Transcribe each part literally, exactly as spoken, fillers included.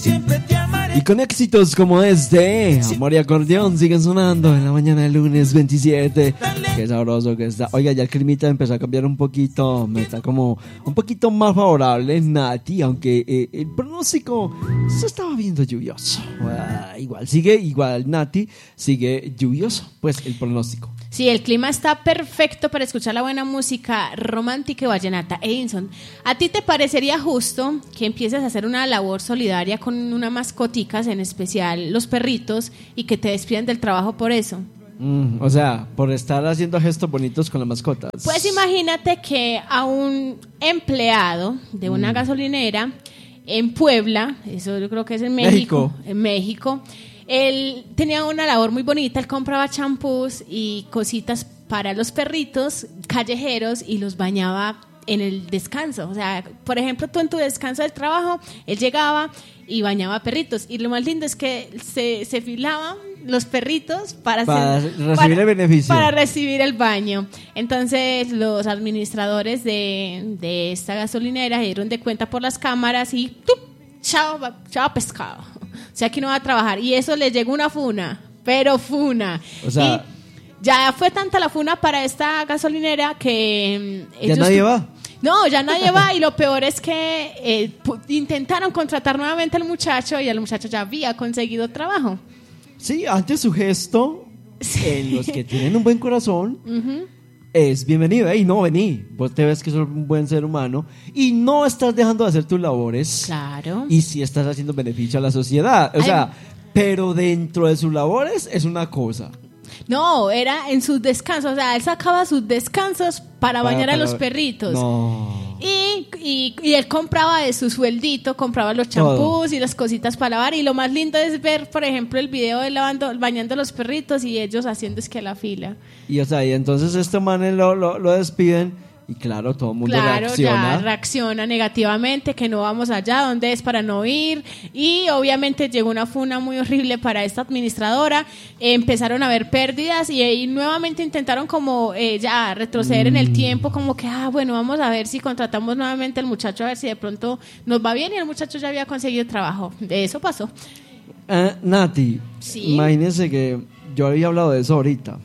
Y con éxitos como este, Amor y Acordeón siguen sonando en la mañana del lunes veintisiete. Qué sabroso que está. Oiga, ya el climita empezó a cambiar un poquito. Me está como un poquito más favorable, Nati, aunque eh, el pronóstico se estaba viendo lluvioso. Uh, igual sigue, igual Nati, sigue lluvioso, pues el pronóstico. Sí, el clima está perfecto para escuchar la buena música romántica y vallenata. Edinson, ¿a ti te parecería justo que empieces a hacer una labor solidaria con una mascoticas, en especial los perritos, y que te despidan del trabajo por eso? Mm, o sea, por estar haciendo gestos bonitos con las mascotas. Pues imagínate que a un empleado de una mm. gasolinera en Puebla, eso yo creo que es en México, México. en México, él tenía una labor muy bonita. Él compraba champús y cositas para los perritos callejeros y los bañaba en el descanso. O sea, por ejemplo, tú en tu descanso del trabajo, él llegaba y bañaba perritos. Y lo más lindo es que se, se filaban los perritos para, para hacer, recibir para, el beneficio. Para recibir el baño. Entonces, los administradores de, de esta gasolinera se dieron de cuenta por las cámaras y ¡tup! Chao, chao pescado. O sea, que no va a trabajar. Y eso le llegó una funa, pero funa. O sea, y ya fue tanta la funa para esta gasolinera que... ¿Ya nadie va? No, ya nadie va. Y lo peor es que eh, intentaron contratar nuevamente al muchacho y el muchacho ya había conseguido trabajo. Sí, antes su gesto, sí. En los que tienen un buen corazón... Uh-huh. Es bienvenido, y no vení, vos te ves que sos un buen ser humano y no estás dejando de hacer tus labores. Claro. Y sí estás haciendo beneficio a la sociedad, o Ay. sea, pero dentro de sus labores es una cosa. No, era en sus descansos, o sea, él sacaba sus descansos para, para bañar para, a los perritos. No. Y, y, y él compraba de su sueldito, compraba los champús y las cositas para lavar. Y lo más lindo es ver, por ejemplo, el video de lavando, bañando a los perritos y ellos haciendo es que la fila. Y o sea, y entonces este man lo, lo, lo despiden. Y claro, todo el mundo claro, reacciona. Claro, ya reacciona negativamente, que no vamos allá, ¿dónde es para no ir? Y obviamente llegó una funa muy horrible para esta administradora. Eh, empezaron a haber pérdidas y, y nuevamente intentaron como eh, ya retroceder mm. en el tiempo, como que, ah, bueno, vamos a ver si contratamos nuevamente al muchacho, a ver si de pronto nos va bien. Y el muchacho ya había conseguido trabajo. De eso pasó. Uh, Nati, ¿Sí? Imagínense que yo había hablado de eso ahorita,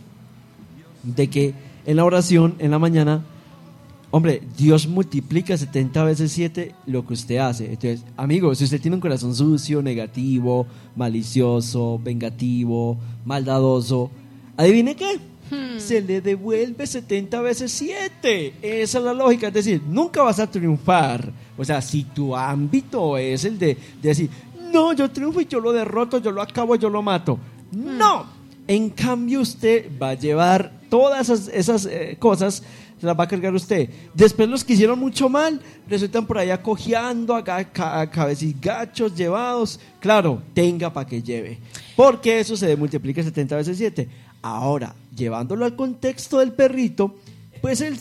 de que en la oración, en la mañana, hombre, Dios multiplica setenta veces siete lo que usted hace. Entonces, amigo, si usted tiene un corazón sucio, negativo, malicioso, vengativo, maldadoso, ¿adivine qué? Hmm. Se le devuelve setenta veces siete. Esa es la lógica. Es decir, nunca vas a triunfar. O sea, si tu ámbito es el de, de decir, no, yo triunfo y yo lo derroto, yo lo acabo, yo lo mato. Hmm. No. En cambio, usted va a llevar todas esas, esas eh, cosas, se las va a cargar usted. Después los que hicieron mucho mal resultan por allá cojeando, a, a, a cabecigachos llevados. Claro, tenga para que lleve, porque eso se multiplica setenta veces siete. Ahora, llevándolo al contexto del perrito, pues el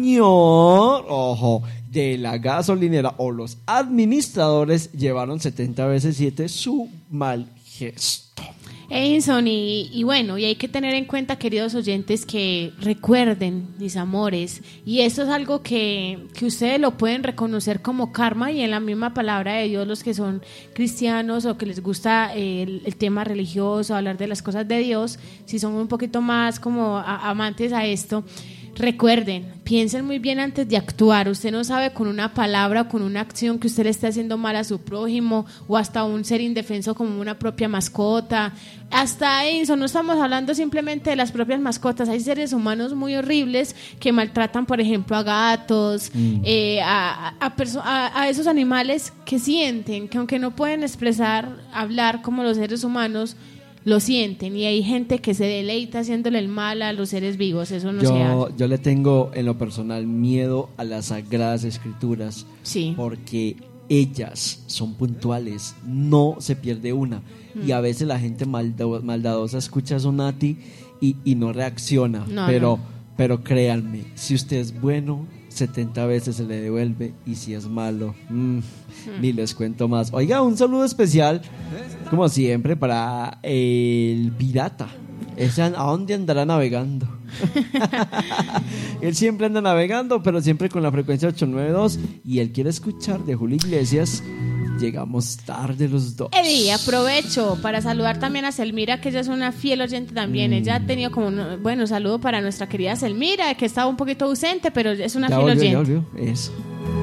señor, ojo, de la gasolinera o los administradores llevaron setenta veces siete su mal gesto. Edinson, y, y bueno, y hay que tener en cuenta, queridos oyentes, que recuerden, mis amores, y eso es algo que, que ustedes lo pueden reconocer como karma, y en la misma palabra de Dios, los que son cristianos o que les gusta el, el tema religioso, hablar de las cosas de Dios, si son un poquito más como a, amantes a esto, recuerden, piensen muy bien antes de actuar. Usted no sabe con una palabra o con una acción que usted le esté haciendo mal a su prójimo o hasta a un ser indefenso como una propia mascota. Hasta eso, no estamos hablando simplemente de las propias mascotas. Hay seres humanos muy horribles que maltratan, por ejemplo, a gatos, mm. eh, a, a, perso- a, a esos animales que sienten, que aunque no pueden expresar, hablar como los seres humanos, lo sienten, y hay gente que se deleita haciéndole el mal a los seres vivos. Eso no yo, se hace. Yo le tengo en lo personal miedo a las Sagradas Escrituras, sí. porque ellas son puntuales, no se pierde una, mm. y a veces la gente maldo- maldadosa escucha a Sonati y, y no reacciona, no, pero, no. pero créanme, si usted es bueno, setenta veces se le devuelve, y si es malo, mmm, mm. ni les cuento más. Oiga, un saludo especial, como siempre, para el pirata. Ese, ¿a dónde andará navegando? Él siempre anda navegando, pero siempre con la frecuencia ocho noventa y dos, y él quiere escuchar de Julio Iglesias Llegamos tarde los dos. Eddie, aprovecho para saludar también a Selmira, que ella es una fiel oyente también. Mm. Ella ha tenido como un bueno saludo para nuestra querida Selmira, que estaba un poquito ausente, pero es una ya fiel volvió, oyente. Ya volvió. Eso.